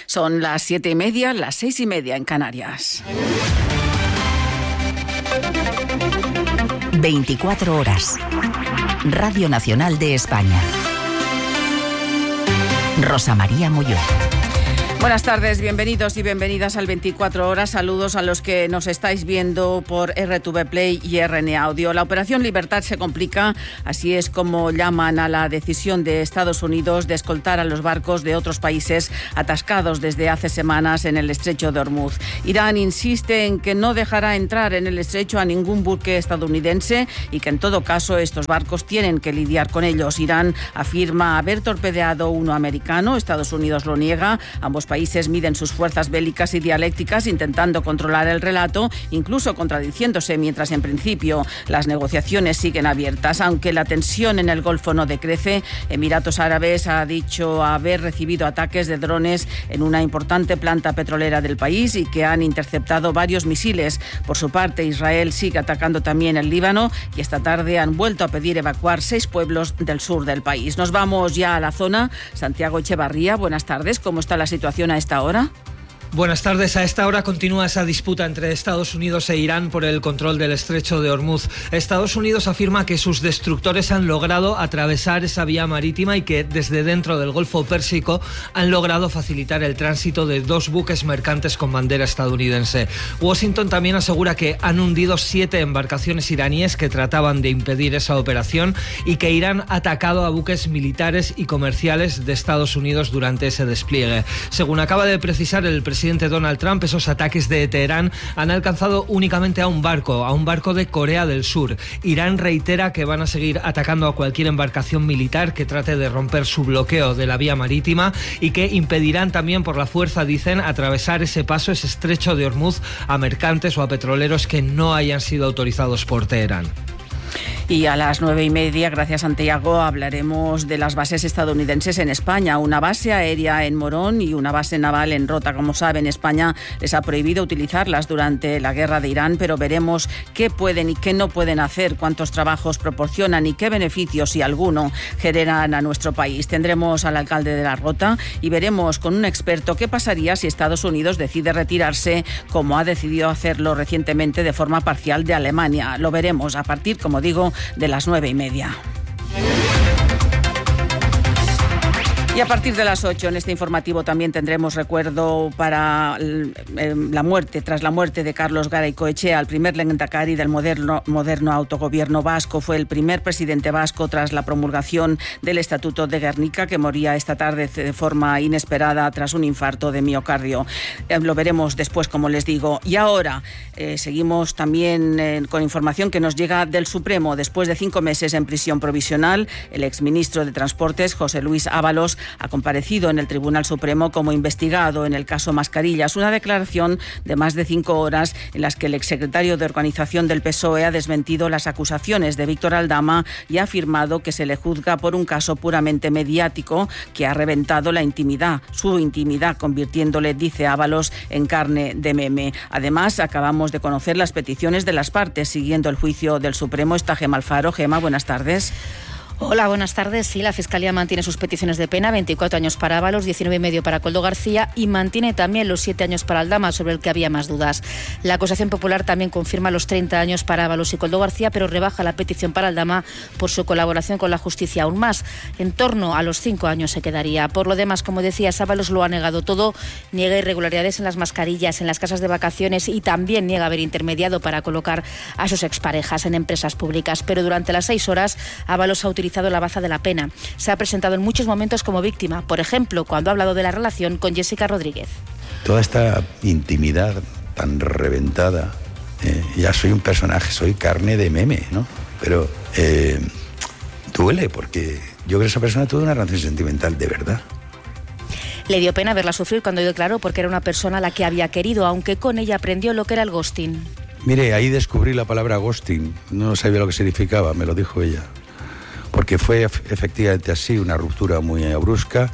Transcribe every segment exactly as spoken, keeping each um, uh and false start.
Son las siete y media, las seis y media en Canarias. veinticuatro horas. Radio Nacional de España. Rosa María Molló. Buenas tardes, bienvenidos y bienvenidas al veinticuatro horas. Saludos a los que nos estáis viendo por R T V Play y R N Audio. La Operación Libertad se complica, así es como llaman a la decisión de Estados Unidos de escoltar a los barcos de otros países atascados desde hace semanas en el estrecho de Hormuz. Irán insiste en que no dejará entrar en el estrecho a ningún buque estadounidense y que en todo caso estos barcos tienen que lidiar con ellos. Irán afirma haber torpedeado uno americano, Estados Unidos lo niega. Ambos países miden sus fuerzas bélicas y dialécticas intentando controlar el relato, incluso contradiciéndose, mientras en principio las negociaciones siguen abiertas. Aunque la tensión en el Golfo no decrece, Emiratos Árabes ha dicho haber recibido ataques de drones en una importante planta petrolera del país y que han interceptado varios misiles. Por su parte, Israel sigue atacando también el Líbano y esta tarde han vuelto a pedir evacuar seis pueblos del sur del país. Nos vamos ya a la zona. Santiago Echevarría, buenas tardes. ¿Cómo está la situación a esta hora? Buenas tardes. A esta hora continúa esa disputa entre Estados Unidos e Irán por el control del estrecho de Hormuz. Estados Unidos afirma que sus destructores han logrado atravesar esa vía marítima y que desde dentro del Golfo Pérsico han logrado facilitar el tránsito de dos buques mercantes con bandera estadounidense. Washington también asegura que han hundido siete embarcaciones iraníes que trataban de impedir esa operación y que Irán ha atacado a buques militares y comerciales de Estados Unidos durante ese despliegue. Según acaba de precisar el presidente presidente Donald Trump, esos ataques de Teherán han alcanzado únicamente a un barco, a un barco de Corea del Sur. Irán reitera que van a seguir atacando a cualquier embarcación militar que trate de romper su bloqueo de la vía marítima y que impedirán también por la fuerza, dicen, atravesar ese paso, ese estrecho de Hormuz a mercantes o a petroleros que no hayan sido autorizados por Teherán. Y a las nueve y media, gracias Santiago, hablaremos de las bases estadounidenses en España. Una base aérea en Morón y una base naval en Rota. Como saben, España les ha prohibido utilizarlas durante la guerra de Irán, pero veremos qué pueden y qué no pueden hacer, cuántos trabajos proporcionan y qué beneficios, si alguno, generan a nuestro país. Tendremos al alcalde de la Rota y veremos con un experto qué pasaría si Estados Unidos decide retirarse, como ha decidido hacerlo recientemente de forma parcial de Alemania. Lo veremos a partir, como digo, de las nueve y media. Y a partir de las ocho en este informativo también tendremos recuerdo para la muerte, tras la muerte de Carlos Garaycoechea, el primer lehendakari del moderno, moderno autogobierno vasco. Fue el primer presidente vasco tras la promulgación del Estatuto de Gernika, que moría esta tarde de forma inesperada tras un infarto de miocardio. Eh, lo veremos después, como les digo. Y ahora eh, seguimos también eh, con información que nos llega del Supremo. Después de cinco meses en prisión provisional, el exministro de Transportes, José Luis Ábalos, ha comparecido en el Tribunal Supremo como investigado en el caso Mascarillas. Una declaración de más de cinco horas en las que el exsecretario de Organización del P S O E ha desmentido las acusaciones de Víctor Aldama y ha afirmado que se le juzga por un caso puramente mediático que ha reventado la intimidad, su intimidad, convirtiéndole, dice Ábalos, en carne de meme. Además, acabamos de conocer las peticiones de las partes. Siguiendo el juicio del Supremo está Gema Alfaro. Gema, buenas tardes. Hola, buenas tardes. Sí, la Fiscalía mantiene sus peticiones de pena, veinticuatro años para Ábalos, diecinueve y medio para Koldo García, y mantiene también los siete años para Aldama, sobre el que había más dudas. La acusación popular también confirma los treinta años para Ábalos y Koldo García, pero rebaja la petición para Aldama por su colaboración con la justicia aún más. En torno a los cinco años se quedaría. Por lo demás, como decías, Ábalos lo ha negado todo, niega irregularidades en las mascarillas, en las casas de vacaciones y también niega haber intermediado para colocar a sus exparejas en empresas públicas. Pero durante las seis horas, Ábalos ha utilizado la baza de la pena. Se ha presentado en muchos momentos como víctima, por ejemplo, cuando ha hablado de la relación con Jessica Rodríguez. Toda esta intimidad tan reventada, eh, ya soy un personaje, soy carne de meme, ¿no? Pero eh, duele, porque yo creo que esa persona tuvo una relación sentimental de verdad. Le dio pena verla sufrir cuando declaró, porque era una persona a la que había querido, aunque con ella aprendió lo que era el ghosting. Mire, ahí descubrí la palabra ghosting, no sabía lo que significaba, me lo dijo ella. Porque fue efectivamente así, una ruptura muy brusca.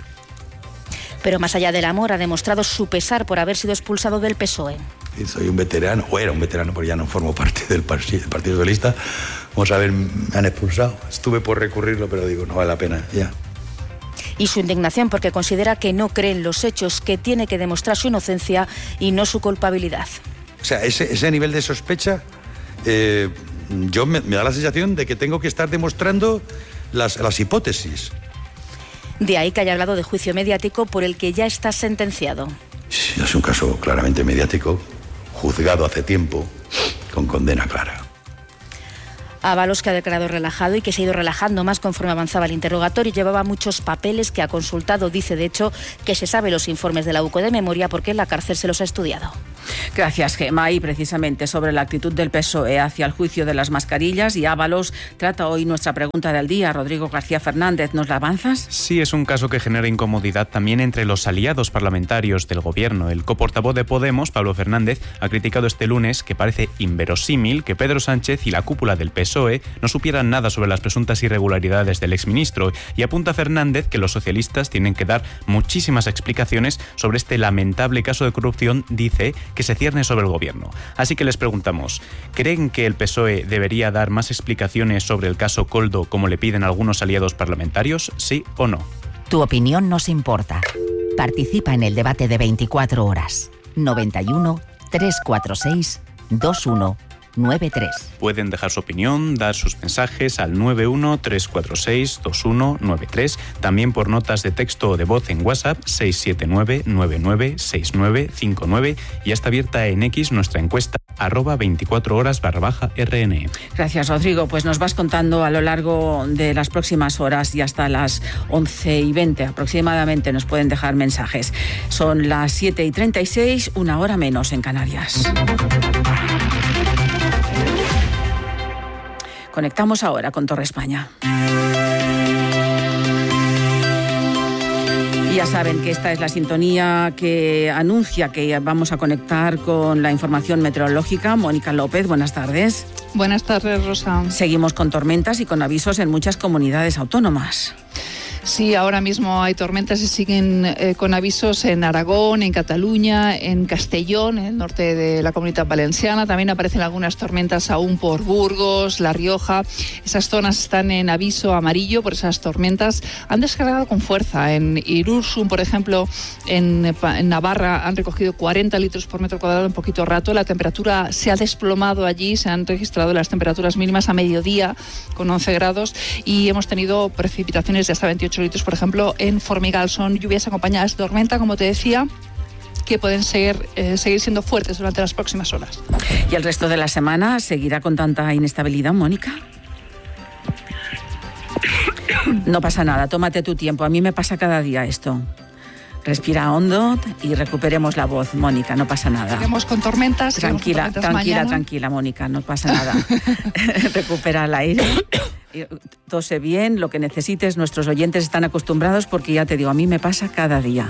Pero más allá del amor, ha demostrado su pesar por haber sido expulsado del P S O E. Sí, soy un veterano, o era un veterano, porque ya no formo parte del Partido Socialista. Vamos a ver, me han expulsado. Estuve por recurrirlo, pero digo, no vale la pena, ya. y su indignación porque considera que no cree en los hechos, que tiene que demostrar su inocencia y no su culpabilidad. O sea, ese, ese nivel de sospecha, eh, yo me, me da la sensación de que tengo que estar demostrando las, las hipótesis. De ahí que haya hablado de juicio mediático por el que ya está sentenciado. Sí, es un caso claramente mediático, juzgado hace tiempo, con condena clara. Ábalos, que ha declarado relajado y que se ha ido relajando más conforme avanzaba el interrogatorio, llevaba muchos papeles que ha consultado. Dice, de hecho, que se sabe los informes de la U C O de memoria porque en la cárcel se los ha estudiado. Gracias, Gemma. Y precisamente sobre la actitud del P S O E hacia el juicio de las mascarillas y Ábalos trata hoy nuestra pregunta del día. Rodrigo García Fernández, ¿nos la avanzas? Sí, es un caso que genera incomodidad también entre los aliados parlamentarios del Gobierno. El coportavoz de Podemos, Pablo Fernández, ha criticado este lunes que parece inverosímil que Pedro Sánchez y la cúpula del P S O E no supieran nada sobre las presuntas irregularidades del exministro, y apunta Fernández que los socialistas tienen que dar muchísimas explicaciones sobre este lamentable caso de corrupción, dice, que se cierne sobre el Gobierno. Así que les preguntamos, ¿creen que el P S O E debería dar más explicaciones sobre el caso Koldo como le piden algunos aliados parlamentarios? ¿Sí o no? Tu opinión nos importa. Participa en el debate de veinticuatro horas. noventa y uno, trescientos cuarenta y seis, veintiuno noventa y tres. Pueden dejar su opinión, dar sus mensajes al nueve uno, tres cuatro seis, dos uno nueve tres, también por notas de texto o de voz en WhatsApp seis siete nueve, nueve nueve seis nueve cinco nueve, y está abierta en X nuestra encuesta arroba veinticuatro horas barra baja R N E. Gracias, Rodrigo. Pues nos vas contando a lo largo de las próximas horas y hasta las once y veinte aproximadamente nos pueden dejar mensajes. Son las siete y treinta y seis, una hora menos en Canarias. Conectamos ahora con Torre España. Y ya saben que esta es la sintonía que anuncia que vamos a conectar con la información meteorológica. Mónica López, buenas tardes. Buenas tardes, Rosa. Seguimos con tormentas y con avisos en muchas comunidades autónomas. Sí, ahora mismo hay tormentas y siguen eh, con avisos en Aragón, en Cataluña, en Castellón, en el norte de la Comunidad Valenciana. También aparecen algunas tormentas aún por Burgos, La Rioja. Esas zonas están en aviso amarillo por esas tormentas. Han descargado con fuerza. En Irurzun, por ejemplo, en, en Navarra, han recogido cuarenta litros por metro cuadrado en poquito rato. La temperatura se ha desplomado allí. Se han registrado las temperaturas mínimas a mediodía con once grados y hemos tenido precipitaciones de hasta veintiocho litros, por ejemplo, en Formigal. Son lluvias acompañadas de tormenta, como te decía, que pueden seguir, eh, seguir siendo fuertes durante las próximas horas. ¿Y el resto de la semana seguirá con tanta inestabilidad, Mónica? No pasa nada, tómate tu tiempo. A mí me pasa cada día esto. Respira hondo y recuperemos la voz, Mónica, no pasa nada. Seguimos con tormentas. Tranquila, con tormentas tranquila, mañana. tranquila, Mónica, no pasa nada. Recupera el aire. Tose bien, lo que necesites. Nuestros oyentes están acostumbrados porque ya te digo, a mí me pasa cada día.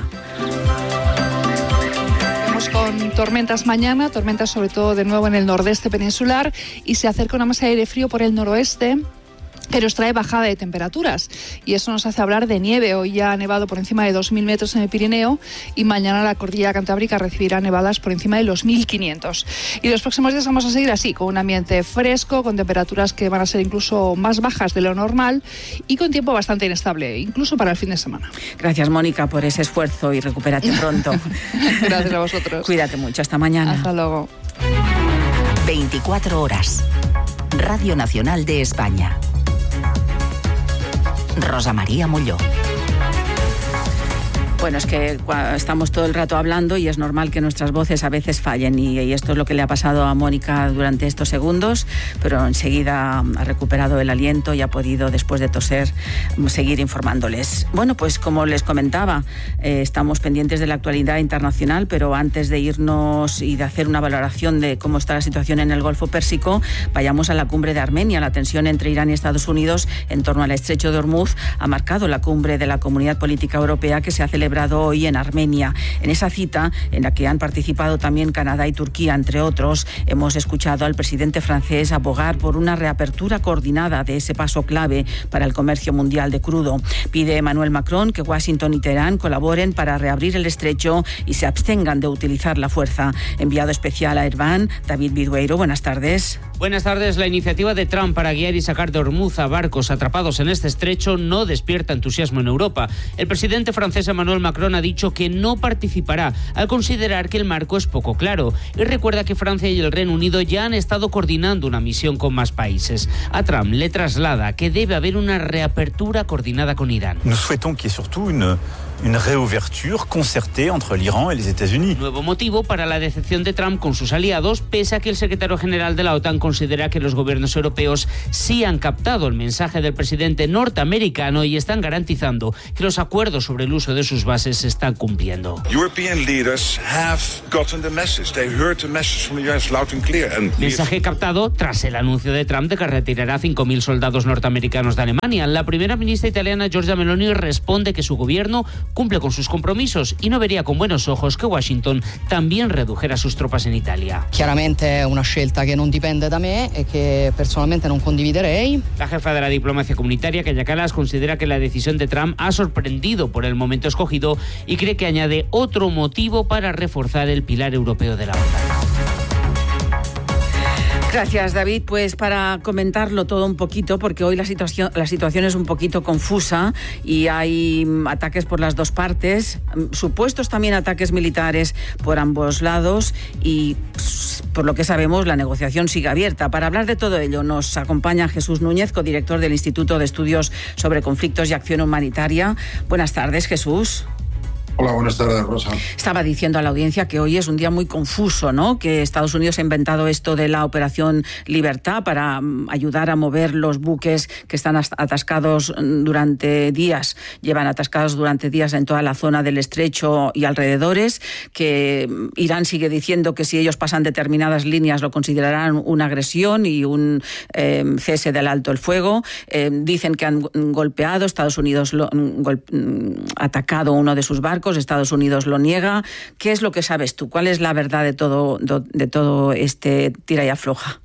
Vamos con tormentas mañana, tormentas sobre todo de nuevo en el nordeste peninsular, y se acerca una masa de aire frío por el noroeste, que nos trae bajada de temperaturas, y eso nos hace hablar de nieve. Hoy ya ha nevado por encima de dos mil metros en el Pirineo y mañana la cordillera cantábrica recibirá nevadas por encima de los mil quinientos. Y los próximos días vamos a seguir así, con un ambiente fresco, con temperaturas que van a ser incluso más bajas de lo normal y con tiempo bastante inestable, incluso para el fin de semana. Gracias, Mónica, por ese esfuerzo y recupérate pronto. Gracias a vosotros. Cuídate mucho, hasta mañana. Hasta luego. veinticuatro horas. Radio Nacional de España. Rosa María Molló. Bueno, es que estamos todo el rato hablando y es normal que nuestras voces a veces fallen, y, y esto es lo que le ha pasado a Mónica durante estos segundos, pero enseguida ha recuperado el aliento y ha podido, después de toser, seguir informándoles. Bueno, pues como les comentaba, eh, estamos pendientes de la actualidad internacional, pero antes de irnos y de hacer una valoración de cómo está la situación en el Golfo Pérsico, vayamos a la cumbre de Armenia. La tensión entre Irán y Estados Unidos en torno al estrecho de Ormuz ha marcado la cumbre de la Comunidad Política Europea que se ha celebrado celebrado hoy en Armenia. En esa cita, en la que han participado también Canadá y Turquía, entre otros, hemos escuchado al presidente francés abogar por una reapertura coordinada de ese paso clave para el comercio mundial de crudo. Pide Emmanuel Macron que Washington y Teherán colaboren para reabrir el estrecho y se abstengan de utilizar la fuerza. Enviado especial a Ereván, David Bidueiro, buenas tardes. Buenas tardes. La iniciativa de Trump para guiar y sacar de Hormuz a barcos atrapados en este estrecho no despierta entusiasmo en Europa. El presidente francés Emmanuel Macron ha dicho que no participará al considerar que el marco es poco claro y recuerda que Francia y el Reino Unido ya han estado coordinando una misión con más países. A Trump le traslada que debe haber una reapertura coordinada con Irán. Nous souhaitons qu'il y ait surtout une Una réouverture concertée entre l'Iran et les États-Unis. Nuevo motivo para la decepción de Trump con sus aliados, pese a que el secretario general de la OTAN considera que los gobiernos europeos sí han captado el mensaje del presidente norteamericano y están garantizando que los acuerdos sobre el uso de sus bases se están cumpliendo. European leaders have gotten the message. They heard the message from the U S loud and clear. And mensaje captado tras el anuncio de Trump de que retirará cinco mil soldados norteamericanos de Alemania. La primera ministra italiana Giorgia Meloni responde que su gobierno cumple con sus compromisos y no vería con buenos ojos que Washington también redujera sus tropas en Italia. Chiaramente è una scelta che non dipende da me e che personalmente non condividerei. La jefa de la diplomacia comunitaria, Kaja Kallas, considera que la decisión de Trump ha sorprendido por el momento escogido y cree que añade otro motivo para reforzar el pilar europeo de la OTAN. Gracias, David. Pues para comentarlo todo un poquito, porque hoy la situación, la situación es un poquito confusa y hay ataques por las dos partes, supuestos también ataques militares por ambos lados y, por lo que sabemos, la negociación sigue abierta. Para hablar de todo ello nos acompaña Jesús Núñez, codirector del Instituto de Estudios sobre Conflictos y Acción Humanitaria. Buenas tardes, Jesús. Hola, buenas tardes, Rosa. Estaba diciendo a la audiencia que hoy es un día muy confuso, ¿no? Que Estados Unidos ha inventado esto de la Operación Libertad para ayudar a mover los buques que están atascados durante días, llevan atascados durante días en toda la zona del Estrecho y alrededores, que Irán sigue diciendo que si ellos pasan determinadas líneas lo considerarán una agresión y un eh, cese del alto el fuego. Eh, dicen que han golpeado, Estados Unidos lo, gol, atacado uno de sus barcos, Estados Unidos lo niega. ¿Qué es lo que sabes tú? ¿Cuál es la verdad de todo, de todo este tira y afloja?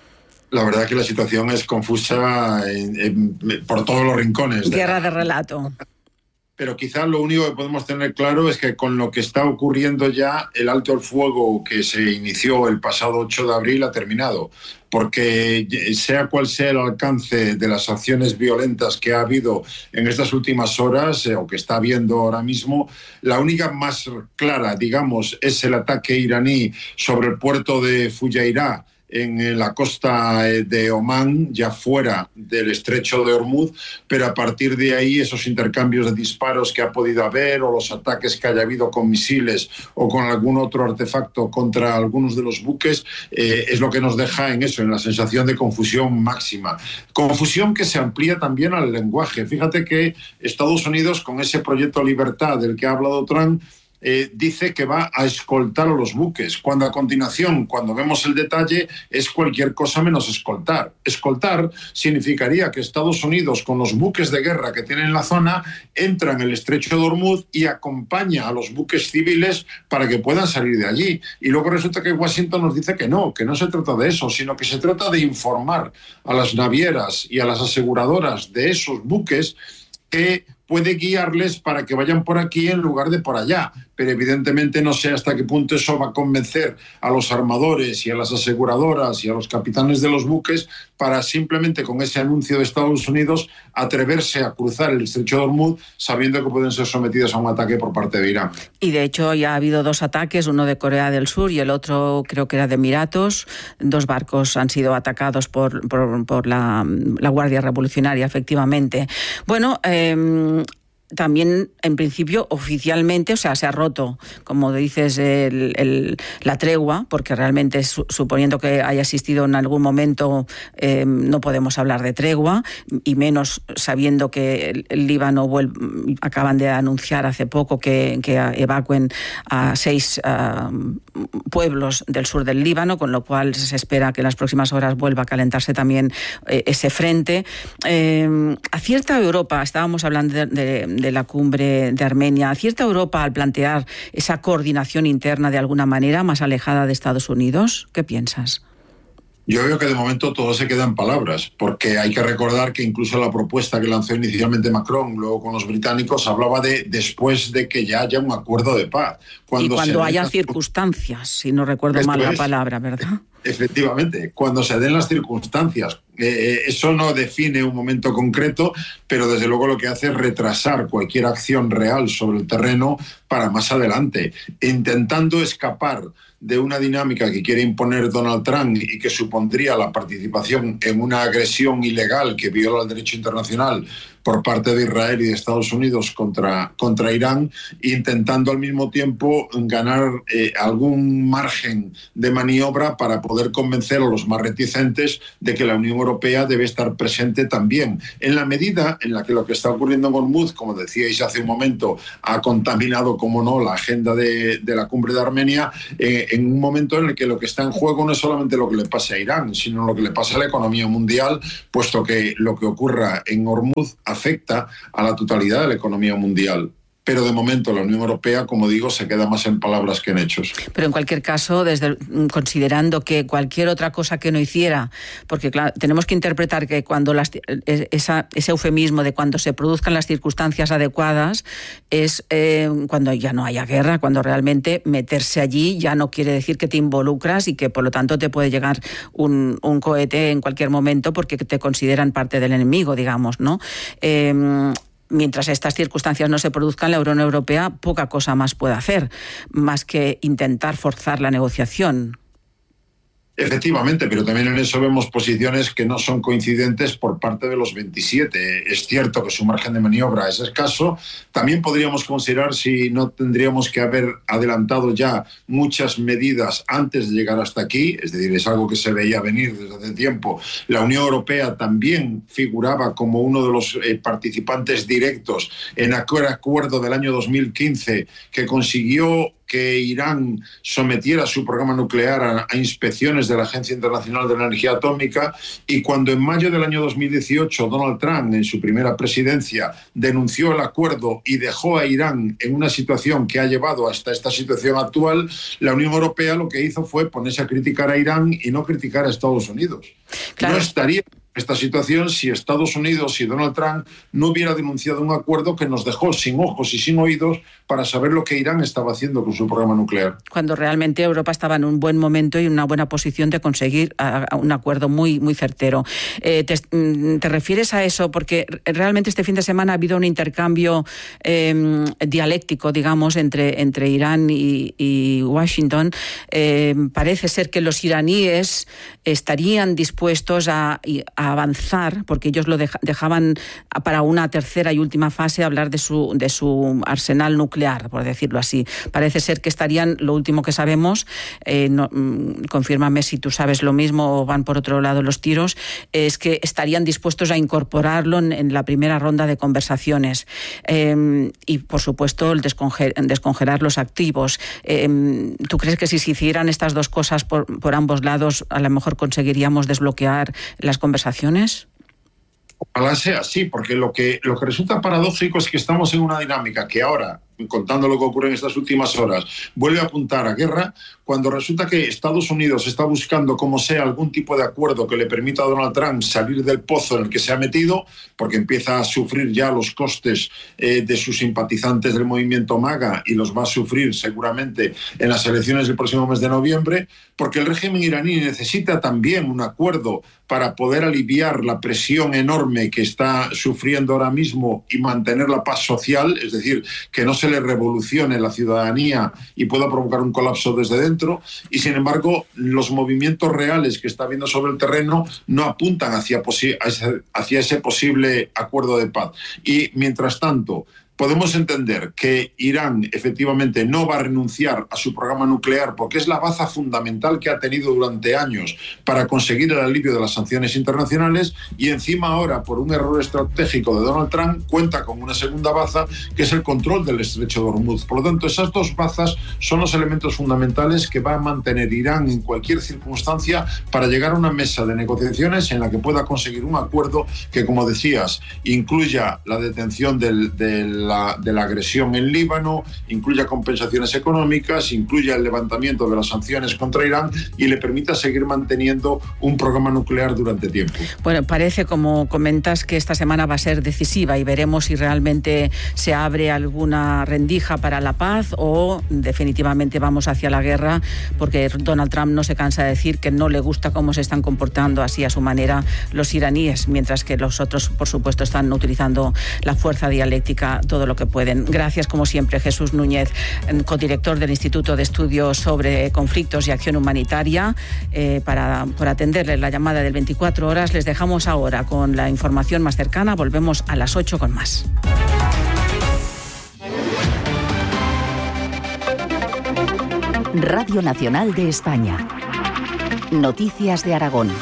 La verdad que la situación es confusa en, en, por todos los rincones. Guerra de relato. Pero quizás lo único que podemos tener claro es que con lo que está ocurriendo ya, el alto el fuego que se inició el pasado ocho de abril ha terminado. Porque sea cual sea el alcance de las acciones violentas que ha habido en estas últimas horas, eh, o que está habiendo ahora mismo, la única más clara, digamos, es el ataque iraní sobre el puerto de Fujairah, en la costa de Omán, ya fuera del estrecho de Hormuz, pero a partir de ahí esos intercambios de disparos que ha podido haber o los ataques que haya habido con misiles o con algún otro artefacto contra algunos de los buques, eh, es lo que nos deja en eso, en la sensación de confusión máxima. Confusión que se amplía también al lenguaje. Fíjate que Estados Unidos, con ese proyecto Libertad del que ha hablado Trump, Eh, dice que va a escoltar a los buques, cuando a continuación, cuando vemos el detalle, es cualquier cosa menos escoltar. Escoltar significaría que Estados Unidos, con los buques de guerra que tiene en la zona, entra en el estrecho de Hormuz y acompaña a los buques civiles para que puedan salir de allí. Y luego resulta que Washington nos dice que no, que no se trata de eso, sino que se trata de informar a las navieras y a las aseguradoras de esos buques que puede guiarles para que vayan por aquí en lugar de por allá. Pero evidentemente no sé hasta qué punto eso va a convencer a los armadores y a las aseguradoras y a los capitanes de los buques para simplemente con ese anuncio de Estados Unidos atreverse a cruzar el estrecho de Hormuz sabiendo que pueden ser sometidos a un ataque por parte de Irán. Y de hecho ya ha habido dos ataques, uno de Corea del Sur y el otro creo que era de Emiratos. Dos barcos han sido atacados por, por, por la, la Guardia Revolucionaria, efectivamente. Bueno, eh, también, en principio, oficialmente, o sea, se ha roto, como dices, el, el, la tregua, porque realmente, su, suponiendo que haya existido en algún momento, eh, no podemos hablar de tregua, y menos sabiendo que el, el Líbano vuelve, acaban de anunciar hace poco que, que evacuen a seis uh, pueblos del sur del Líbano, con lo cual se espera que en las próximas horas vuelva a calentarse también eh, ese frente. Eh, acierta Europa, estábamos hablando de, de de la cumbre de Armenia. ¿Acierta Europa al plantear esa coordinación interna de alguna manera más alejada de Estados Unidos? ¿Qué piensas? Yo veo que de momento todo se queda en palabras, porque hay que recordar que incluso la propuesta que lanzó inicialmente Macron, luego con los británicos, hablaba de después de que ya haya un acuerdo de paz. Cuando y cuando haya las... circunstancias, si no recuerdo Esto mal la es. palabra, ¿verdad? Efectivamente, cuando se den las circunstancias. Eh, eso no define un momento concreto, pero desde luego lo que hace es retrasar cualquier acción real sobre el terreno para más adelante, intentando escapar de una dinámica que quiere imponer Donald Trump y que supondría la participación en una agresión ilegal que viola el derecho internacional por parte de Israel y de Estados Unidos contra, contra Irán, intentando al mismo tiempo ganar eh, algún margen de maniobra para poder convencer a los más reticentes de que la Unión Europea debe estar presente también. En la medida en la que lo que está ocurriendo en Ormuz, como decíais hace un momento, ha contaminado, como no, la agenda de, de la cumbre de Armenia, eh, en un momento en el que lo que está en juego no es solamente lo que le pase a Irán, sino lo que le pasa a la economía mundial, puesto que lo que ocurra en Ormuz afecta a la totalidad de la economía mundial. Pero de momento la Unión Europea, como digo, se queda más en palabras que en hechos. Pero en cualquier caso, desde, considerando que cualquier otra cosa que no hiciera, porque claro, tenemos que interpretar que cuando las, esa, ese eufemismo de cuando se produzcan las circunstancias adecuadas es eh, cuando ya no haya guerra, cuando realmente meterse allí ya no quiere decir que te involucras y que por lo tanto te puede llegar un, un cohete en cualquier momento porque te consideran parte del enemigo, digamos, ¿no? Eh, Mientras estas circunstancias no se produzcan, la Unión Europea poca cosa más puede hacer, más que intentar forzar la negociación. Efectivamente, pero también en eso vemos posiciones que no son coincidentes por parte de los veintisiete. Es cierto que su margen de maniobra es escaso. También podríamos considerar si no tendríamos que haber adelantado ya muchas medidas antes de llegar hasta aquí. Es decir, es algo que se veía venir desde hace tiempo. La Unión Europea también figuraba como uno de los eh, participantes directos en aquel acuerdo del año dos mil quince que consiguió que Irán sometiera su programa nuclear a, a inspecciones de la Agencia Internacional de la Energía Atómica, y cuando en mayo del año dos mil dieciocho Donald Trump, en su primera presidencia, denunció el acuerdo y dejó a Irán en una situación que ha llevado hasta esta situación actual, la Unión Europea lo que hizo fue ponerse a criticar a Irán y no criticar a Estados Unidos. Claro. No estaría esta situación si Estados Unidos y Donald Trump no hubiera denunciado un acuerdo que nos dejó sin ojos y sin oídos para saber lo que Irán estaba haciendo con su programa nuclear. Cuando realmente Europa estaba en un buen momento y en una buena posición de conseguir a, a un acuerdo muy, muy certero. Eh, te, ¿Te refieres a eso? Porque realmente este fin de semana ha habido un intercambio eh, dialéctico, digamos, entre, entre Irán y, y Washington. Eh, parece ser que los iraníes estarían dispuestos a, a avanzar, porque ellos lo dejaban para una tercera y última fase, hablar de su, de su arsenal nuclear, por decirlo así. Parece ser que estarían, lo último que sabemos, eh, no, confírmame si tú sabes lo mismo o van por otro lado los tiros, es que estarían dispuestos a incorporarlo en, en la primera ronda de conversaciones. Eh, y, por supuesto, el desconge- descongelar los activos. Eh, ¿Tú crees que si se hicieran estas dos cosas por, por ambos lados, a lo mejor conseguiríamos desbloquear las conversaciones? Ojalá sea así, porque lo que, lo que resulta paradójico es que estamos en una dinámica que ahora, contando lo que ocurre en estas últimas horas, vuelve a apuntar a guerra, cuando resulta que Estados Unidos está buscando como sea algún tipo de acuerdo que le permita a Donald Trump salir del pozo en el que se ha metido, porque empieza a sufrir ya los costes eh, de sus simpatizantes del movimiento MAGA y los va a sufrir seguramente en las elecciones del próximo mes de noviembre, porque el régimen iraní necesita también un acuerdo para poder aliviar la presión enorme que está sufriendo ahora mismo y mantener la paz social, es decir, que no se le revolucione la ciudadanía y pueda provocar un colapso desde dentro, y sin embargo los movimientos reales que está habiendo sobre el terreno no apuntan hacia, posi- hacia ese posible acuerdo de paz. Y mientras tanto podemos entender que Irán efectivamente no va a renunciar a su programa nuclear porque es la baza fundamental que ha tenido durante años para conseguir el alivio de las sanciones internacionales, y encima ahora, por un error estratégico de Donald Trump, cuenta con una segunda baza que es el control del estrecho de Hormuz. Por lo tanto, esas dos bazas son los elementos fundamentales que va a mantener Irán en cualquier circunstancia para llegar a una mesa de negociaciones en la que pueda conseguir un acuerdo que, como decías, incluya la detención del, del la, de la agresión en Líbano, incluya compensaciones económicas, incluya el levantamiento de las sanciones contra Irán y le permita seguir manteniendo un programa nuclear durante tiempo. Bueno, parece, como comentas, que esta semana va a ser decisiva y veremos si realmente se abre alguna rendija para la paz o definitivamente vamos hacia la guerra, porque Donald Trump no se cansa de decir que no le gusta cómo se están comportando así a su manera los iraníes, mientras que los otros, por supuesto, están utilizando la fuerza dialéctica todo lo que pueden. Gracias, como siempre, Jesús Núñez, codirector del Instituto de Estudios sobre Conflictos y Acción Humanitaria, eh, para, por atenderle la llamada del veinticuatro horas. Les dejamos ahora con la información más cercana. Volvemos a las ocho con más. Radio Nacional de España. Noticias de Aragón.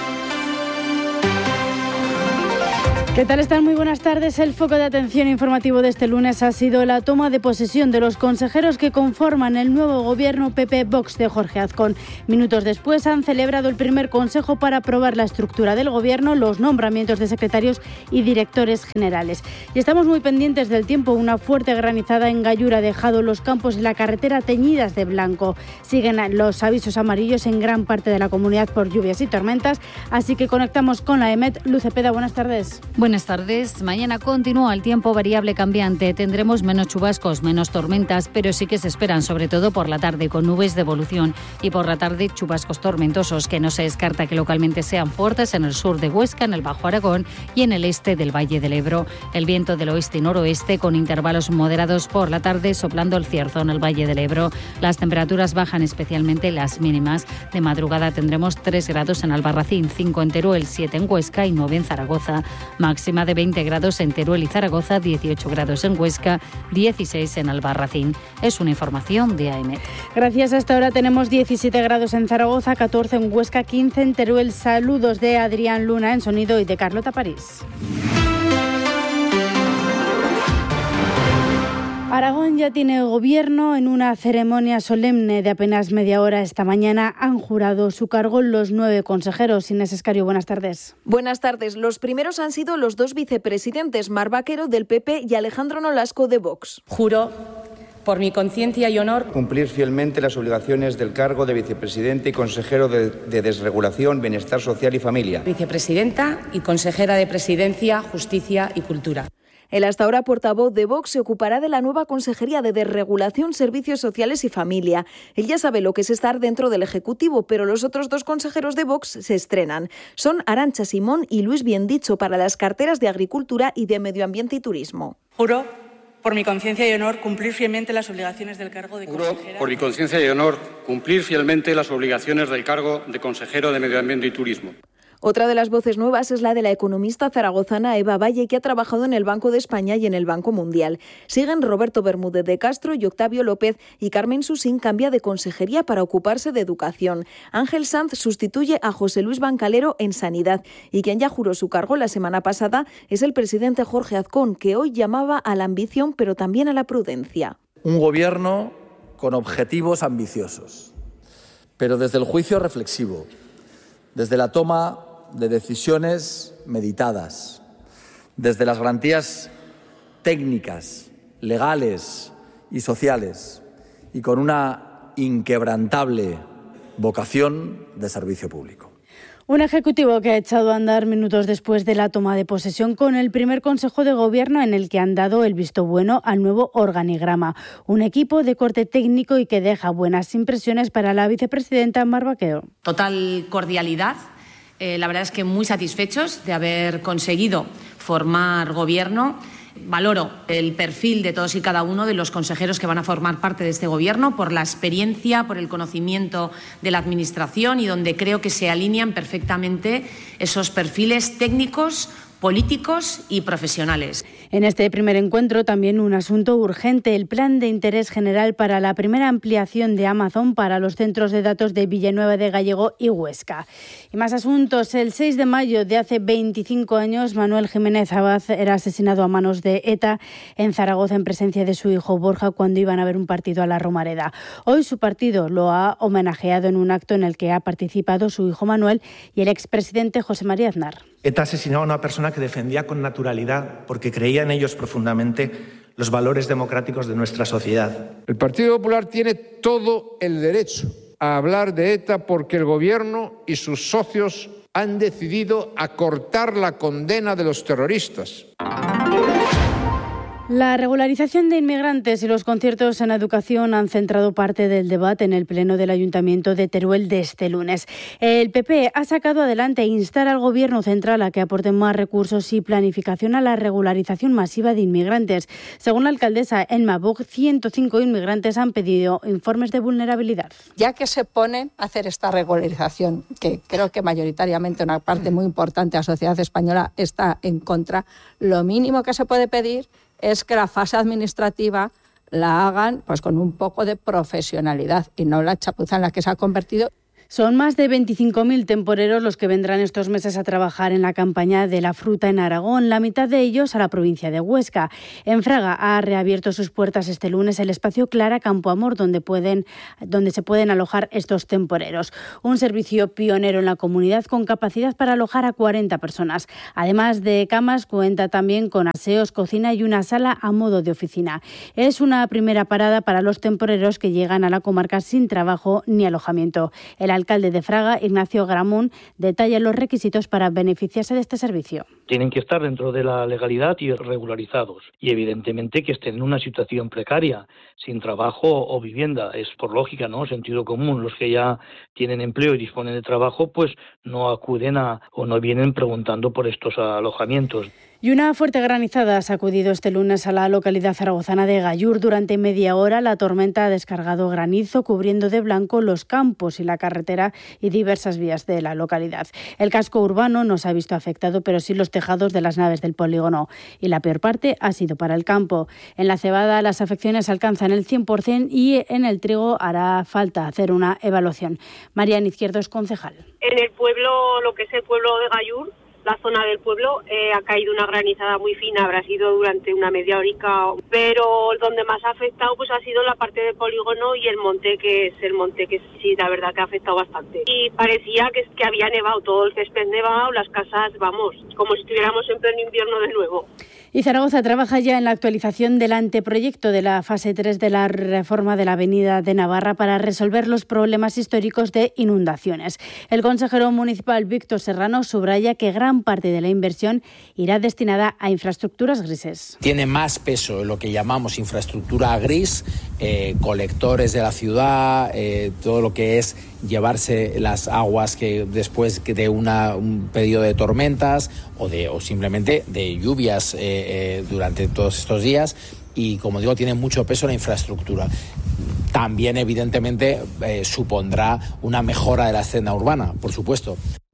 ¿Qué tal están? Muy buenas tardes. El foco de atención informativo de este lunes ha sido la toma de posesión de los consejeros que conforman el nuevo gobierno P P-Vox de Jorge Azcón. Minutos después han celebrado el primer consejo para aprobar la estructura del gobierno, los nombramientos de secretarios y directores generales. Y estamos muy pendientes del tiempo. Una fuerte granizada en Gallura ha dejado los campos y la carretera teñidas de blanco. Siguen los avisos amarillos en gran parte de la comunidad por lluvias y tormentas, así que conectamos con la EMET. Luz Cepeda, buenas tardes. Buenas tardes. Mañana continúa el tiempo variable cambiante. Tendremos menos chubascos, menos tormentas, pero sí que se esperan, sobre todo por la tarde, con nubes de evolución y por la tarde chubascos tormentosos que no se descarta que localmente sean fuertes en el sur de Huesca, en el Bajo Aragón y en el este del Valle del Ebro. El viento del oeste y noroeste con intervalos moderados por la tarde soplando el cierzo en el Valle del Ebro. Las temperaturas bajan, especialmente las mínimas. De madrugada tendremos tres grados en Albarracín, cinco en Teruel, siete en Huesca y nueve en Zaragoza. Máxima de veinte grados en Teruel y Zaragoza, dieciocho grados en Huesca, dieciséis en Albarracín. Es una información de A E M E T. Gracias. Hasta ahora tenemos diecisiete grados en Zaragoza, catorce en Huesca, quince en Teruel. Saludos de Adrián Luna en sonido y de Carlota París. Aragón ya tiene gobierno. En una ceremonia solemne de apenas media hora esta mañana han jurado su cargo los nueve consejeros. Inés Escario, buenas tardes. Buenas tardes. Los primeros han sido los dos vicepresidentes, Mar Vaquero del P P y Alejandro Nolasco de Vox. Juro, por mi conciencia y honor, cumplir fielmente las obligaciones del cargo de vicepresidente y consejero de, de Desregulación, Bienestar Social y Familia. Vicepresidenta y consejera de Presidencia, Justicia y Cultura. El hasta ahora portavoz de Vox se ocupará de la nueva Consejería de Desregulación, Servicios Sociales y Familia. Él ya sabe lo que es estar dentro del Ejecutivo, pero los otros dos consejeros de Vox se estrenan. Son Arantxa Simón y Luis Biendicho para las carteras de Agricultura y de Medio Ambiente y Turismo. Juro, por mi conciencia y honor, cumplir fielmente las obligaciones del cargo de consejera. Juro, por mi conciencia y honor, cumplir fielmente las obligaciones del cargo de consejero de Medio Ambiente y Turismo. Otra de las voces nuevas es la de la economista zaragozana Eva Valle, que ha trabajado en el Banco de España y en el Banco Mundial. Siguen Roberto Bermúdez de Castro y Octavio López, y Carmen Susín cambia de consejería para ocuparse de educación. Ángel Sanz sustituye a José Luis Bancalero en Sanidad, y quien ya juró su cargo la semana pasada es el presidente Jorge Azcón, que hoy llamaba a la ambición pero también a la prudencia. Un gobierno con objetivos ambiciosos, pero desde el juicio reflexivo, desde la toma de decisiones meditadas, desde las garantías técnicas, legales y sociales, y con una inquebrantable vocación de servicio público. Un ejecutivo que ha echado a andar minutos después de la toma de posesión con el primer Consejo de Gobierno en el que han dado el visto bueno al nuevo organigrama. Un equipo de corte técnico y que deja buenas impresiones para la vicepresidenta Mar Vaquero. Total cordialidad. Eh, la verdad es que muy satisfechos de haber conseguido formar gobierno. Valoro el perfil de todos y cada uno de los consejeros que van a formar parte de este gobierno por la experiencia, por el conocimiento de la Administración, y donde creo que se alinean perfectamente esos perfiles técnicos, políticos y profesionales. En este primer encuentro también un asunto urgente, el plan de interés general para la primera ampliación de Amazon para los centros de datos de Villanueva de Gállego y Huesca. Y más asuntos. El seis de mayo de hace veinticinco años, Manuel Jiménez Abad era asesinado a manos de ETA en Zaragoza en presencia de su hijo Borja cuando iban a ver un partido a la Romareda. Hoy su partido lo ha homenajeado en un acto en el que ha participado su hijo Manuel y el expresidente José María Aznar. ETA asesinó a una persona que defendía con naturalidad, porque creía en ellos profundamente, los valores democráticos de nuestra sociedad. El Partido Popular tiene todo el derecho a hablar de ETA porque el Gobierno y sus socios han decidido acortar la condena de los terroristas. La regularización de inmigrantes y los conciertos en educación han centrado parte del debate en el Pleno del Ayuntamiento de Teruel de este lunes. El P P ha sacado adelante e instar al Gobierno central a que aporte más recursos y planificación a la regularización masiva de inmigrantes. Según la alcaldesa Emma Buch, ciento cinco inmigrantes han pedido informes de vulnerabilidad. Ya que se ponen a hacer esta regularización, que creo que mayoritariamente una parte muy importante de la sociedad española está en contra, lo mínimo que se puede pedir es que la fase administrativa la hagan pues con un poco de profesionalidad y no la chapuza en la que se ha convertido. Son más de veinticinco mil temporeros los que vendrán estos meses a trabajar en la campaña de la fruta en Aragón, la mitad de ellos a la provincia de Huesca. En Fraga ha reabierto sus puertas este lunes el espacio Clara Campo Amor, donde, pueden, donde se pueden alojar estos temporeros. Un servicio pionero en la comunidad con capacidad para alojar a cuarenta personas. Además de camas, cuenta también con aseos, cocina y una sala a modo de oficina. Es una primera parada para los temporeros que llegan a la comarca sin trabajo ni alojamiento. El alcalde de Fraga, Ignacio Gramún, detalla los requisitos para beneficiarse de este servicio. Tienen que estar dentro de la legalidad y regularizados y evidentemente que estén en una situación precaria, sin trabajo o vivienda. Es por lógica, ¿no? Sentido común. Los que ya tienen empleo y disponen de trabajo, pues no acuden a o no vienen preguntando por estos alojamientos. Y una fuerte granizada ha sacudido este lunes a la localidad zaragozana de Gallur. Durante media hora la tormenta ha descargado granizo, cubriendo de blanco los campos y la carretera y diversas vías de la localidad. El casco urbano no se ha visto afectado, pero sí los tejados de las naves del polígono. Y la peor parte ha sido para el campo. En la cebada las afecciones alcanzan el cien por ciento y en el trigo hará falta hacer una evaluación. Mariana Izquierdo es concejal. En el pueblo, lo que es el pueblo de Gallur, la zona del pueblo, eh, ha caído una granizada muy fina, habrá sido durante una media horica, pero donde más ha afectado pues ha sido la parte del polígono y el monte, que es el monte que sí, la verdad que ha afectado bastante. Y parecía que, que había nevado, todo el césped nevado, las casas, vamos, como si estuviéramos en pleno invierno de nuevo. Y Zaragoza trabaja ya en la actualización del anteproyecto de la fase tres de la reforma de la Avenida de Navarra para resolver los problemas históricos de inundaciones. El consejero municipal Víctor Serrano subraya que gran parte de la inversión irá destinada a infraestructuras grises. Tiene más peso lo que llamamos infraestructura gris, eh, colectores de la ciudad, eh, todo lo que es llevarse las aguas que después de una, un periodo de tormentas o, de, o simplemente de lluvias eh, eh, durante todos estos días, y como digo, tiene mucho peso la infraestructura. También evidentemente eh, supondrá una mejora de la escena urbana, por supuesto.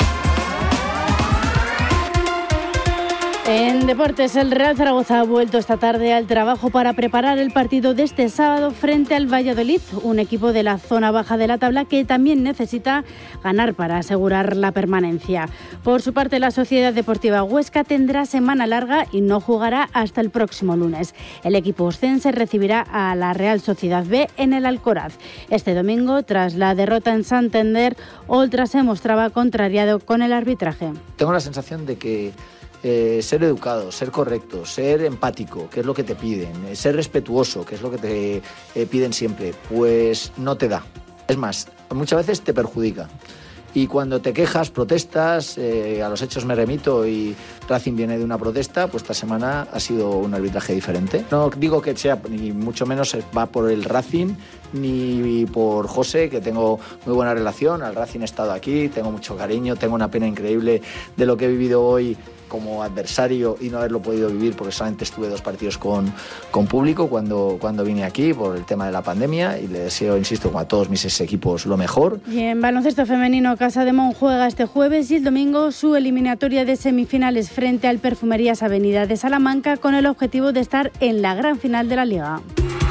En deportes, el Real Zaragoza ha vuelto esta tarde al trabajo para preparar el partido de este sábado frente al Valladolid, un equipo de la zona baja de la tabla que también necesita ganar para asegurar la permanencia. Por su parte, la Sociedad Deportiva Huesca tendrá semana larga y no jugará hasta el próximo lunes. El equipo oscense recibirá a la Real Sociedad B en el Alcoraz. Este domingo, tras la derrota en Santander, Oltra se mostraba contrariado con el arbitraje. Tengo la sensación de que Eh, ser educado, ser correcto, ser empático, que es lo que te piden, eh, ser respetuoso, que es lo que te eh, piden siempre, pues no te da. Es más, muchas veces te perjudica. Y cuando te quejas, protestas, eh, a los hechos me remito y Racing viene de una protesta, pues esta semana ha sido un arbitraje diferente. No digo que sea, ni mucho menos va por el Racing, ni por José, que tengo muy buena relación. Al Racing he estado aquí, tengo mucho cariño, tengo una pena increíble de lo que he vivido hoy como adversario y no haberlo podido vivir porque solamente estuve dos partidos con, con público cuando, cuando vine aquí por el tema de la pandemia, y le deseo, insisto, como a todos mis ex equipos, lo mejor. Y en baloncesto femenino, Casa de Mon juega este jueves y el domingo su eliminatoria de semifinales frente al Perfumerías Avenida de Salamanca, con el objetivo de estar en la gran final de la Liga.